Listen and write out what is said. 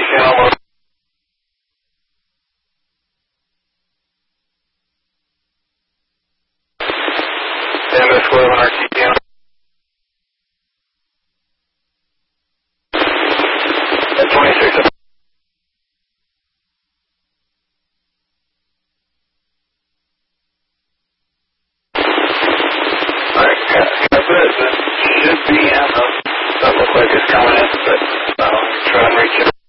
channel. MS11 RT channel. At 26. Alright, got this. It should be in. Doesn't look like it's coming in, but try and reach it.